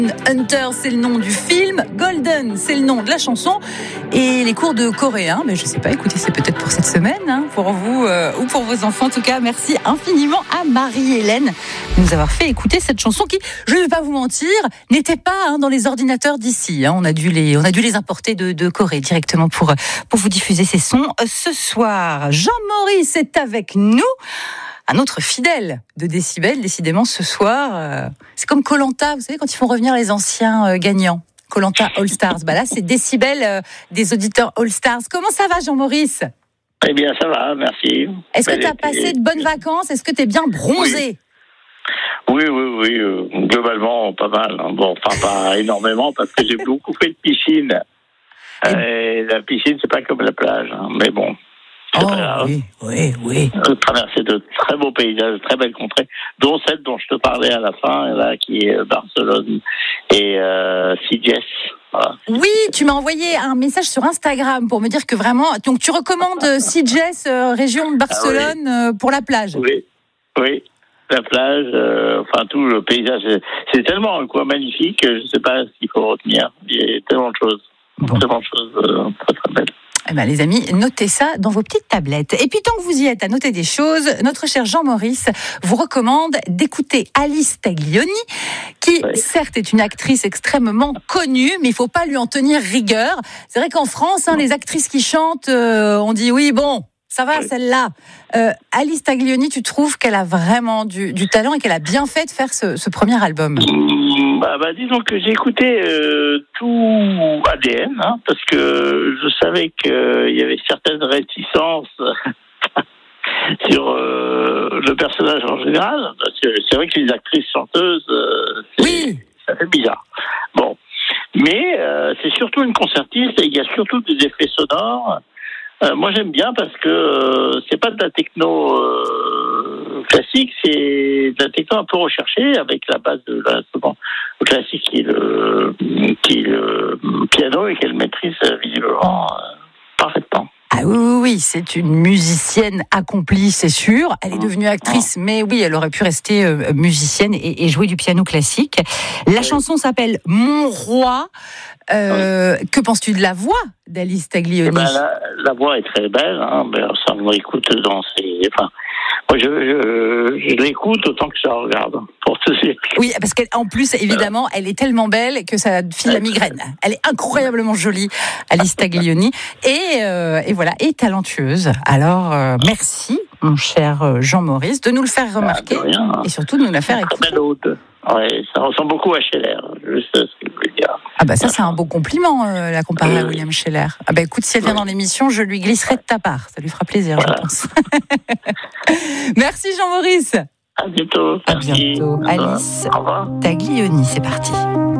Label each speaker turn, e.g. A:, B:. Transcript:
A: Hunter, c'est le nom du film. Golden, c'est le nom de la chanson. Et les cours de coréen, mais je sais pas, écoutez, c'est peut-être pour cette semaine, pour vous ou pour vos enfants. En tout cas, merci infiniment à Marie-Hélène de nous avoir fait écouter cette chanson qui, je ne vais pas vous mentir, n'était pas dans les ordinateurs d'ici. On a dû les importer de Corée directement pour vous diffuser ces sons. Ce soir, Jean-Maurice est avec nous. Un autre fidèle de Décibel, décidément, ce soir, c'est comme Koh-Lanta, vous savez, quand ils font revenir les anciens gagnants. Koh-Lanta All Stars. Là, c'est Décibel des auditeurs All Stars. Comment ça va, Jean-Maurice ?
B: Eh bien, ça va, merci.
A: Est-ce que tu as passé de bonnes vacances ? Est-ce que tu es bien bronzé ?
B: Oui, globalement, pas mal. Bon, enfin, pas énormément, parce que j'ai beaucoup fait de piscine. Et la piscine, c'est pas comme la plage, mais bon.
A: Oui.
B: Traverser de très beaux paysages, de très belles contrées, dont celle dont je te parlais à la fin, là, qui est Barcelone et Sitges. Voilà.
A: Oui, tu m'as envoyé un message sur Instagram pour me dire que vraiment, donc tu recommandes Sitges, région de Barcelone, pour la plage.
B: Oui. La plage, tout le paysage, c'est tellement un coin magnifique, je ne sais pas ce qu'il faut retenir. Il y a tellement de choses, très très belles.
A: Eh ben, les amis, notez ça dans vos petites tablettes. Et puis, tant que vous y êtes à noter des choses, notre cher Jean-Maurice vous recommande d'écouter Alice Taglioni, qui, certes, est une actrice extrêmement connue, mais il ne faut pas lui en tenir rigueur. C'est vrai qu'en France, les actrices qui chantent, on dit oui, bon, ça va, celle-là. Alice Taglioni, tu trouves qu'elle a vraiment du talent et qu'elle a bien fait de faire ce premier album ?
B: Disons que j'ai écouté tout ADN, parce que je savais qu'il y avait certaines réticences sur le personnage en général, parce que c'est vrai que les actrices chanteuses, ça fait bizarre. Bon, mais c'est surtout une concertiste et il y a surtout des effets sonores. Moi, j'aime bien parce que c'est pas de la techno classique, c'est de la techno un peu recherchée avec la base de l'instrument classique qui est le piano et qu'elle maîtrise visiblement parfaitement.
A: Ah oui, c'est une musicienne accomplie, c'est sûr. Elle est devenue actrice, mais oui, elle aurait pu rester musicienne et jouer du piano classique. La chanson s'appelle Mon Roi. Que penses-tu de la voix d'Alice Taglioni ?
B: La voix est très belle, ça on l'écoute dans ses... moi je l'écoute autant que je la regarde, pour te dire.
A: Oui, parce qu'en plus, évidemment, elle est tellement belle que ça file la migraine. Elle est incroyablement jolie, Alice Taglioni, et voilà, et talentueuse. Alors, merci, mon cher Jean-Maurice, de nous le faire remarquer, et surtout de nous la faire écouter.
B: Très belle ode. Ouais, ça ressemble beaucoup à Scheller, je sais ce que je veux dire.
A: Ça c'est un beau compliment, la comparer à William Scheller. Écoute, si elle vient dans l'émission, je lui glisserai de ta part. Ça lui fera plaisir, je pense. Merci Jean-Maurice.
B: À bientôt.
A: À bientôt. Alice Taglioni, c'est parti.